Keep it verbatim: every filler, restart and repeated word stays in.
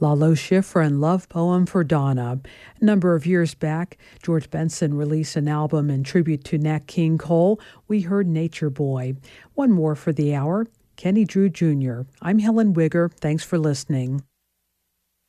Lalo Schifrin, Love Poem for Donna. A number of years back, George Benson released an album in tribute to Nat King Cole. We heard Nature Boy. One more for the hour, Kenny Drew Junior I'm Helen Wigger. Thanks for listening.